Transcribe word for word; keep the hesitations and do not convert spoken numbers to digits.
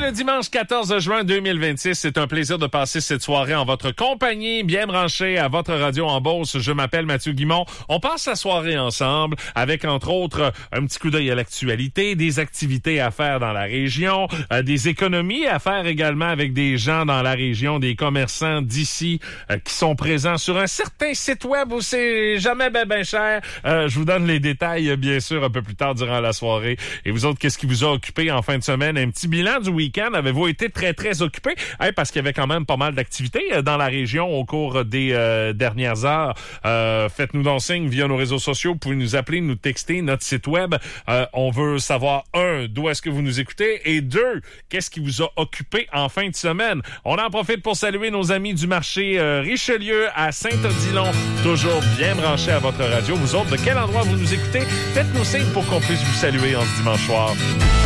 le dimanche quatorze juin deux mille vingt-six. C'est un plaisir de passer cette soirée en votre compagnie, bien branché à votre radio en Beauce. Je m'appelle Mathieu Guimond. On passe la soirée ensemble avec, entre autres, un petit coup d'œil à l'actualité, des activités à faire dans la région, euh, des économies à faire également avec des gens dans la région, des commerçants d'ici euh, qui sont présents sur un certain site web où c'est jamais ben ben cher. Euh, je vous donne les détails, bien sûr, un peu plus tard durant la soirée. Et vous autres, qu'est-ce qui vous a occupé en fin de semaine? Un petit bilan du week-end. Avez-vous été très, très occupé? Hey, parce qu'il y avait quand même pas mal d'activités euh, dans la région au cours des euh, dernières heures. Euh, faites-nous donc signe via nos réseaux sociaux. Vous pouvez nous appeler, nous texter, notre site web. Euh, on veut savoir, un, d'où est-ce que vous nous écoutez? Et deux, qu'est-ce qui vous a occupé en fin de semaine? On en profite pour saluer nos amis du marché euh, Richelieu à Saint-Odilon. Toujours bien branchés à votre radio. Vous autres, de quel endroit vous nous écoutez? Faites-nous signe pour qu'on puisse vous saluer en ce dimanche soir.